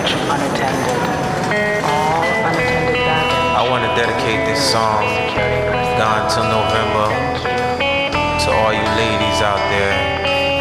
much unattended. All unattended baggage. I want to dedicate this song, Security personnel. Gone Till November, Thank you. to all you ladies out there